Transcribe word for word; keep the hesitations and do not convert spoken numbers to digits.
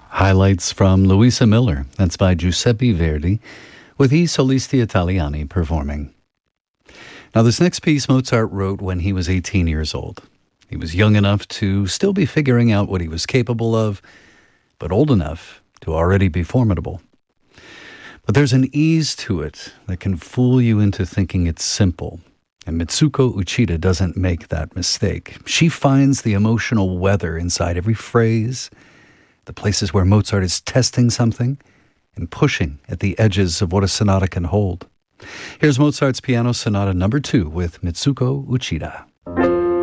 Highlights from Luisa Miller. That's by Giuseppe Verdi, with I Solisti Italiani performing. Now, this next piece Mozart wrote when he was eighteen years old. He was young enough to still be figuring out what he was capable of, but old enough to already be formidable. But there's an ease to it that can fool you into thinking it's simple. And Mitsuko Uchida doesn't make that mistake. She finds the emotional weather inside every phrase, the places where Mozart is testing something and pushing at the edges of what a sonata can hold. Here's Mozart's Piano Sonata number two with Mitsuko Uchida.